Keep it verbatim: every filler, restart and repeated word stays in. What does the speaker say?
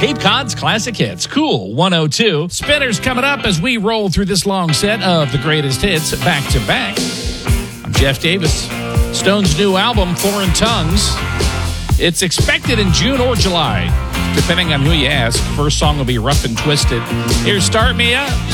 Cape Cod's classic hits. Cool one oh two. Spinners coming up as we roll through this long set of the greatest hits back to back. I'm Jeff Davis. Stone's new album, Foreign Tongues. It's expected in June or July, depending on who you ask. First song will be Rough and Twisted. Here, Start Me Up.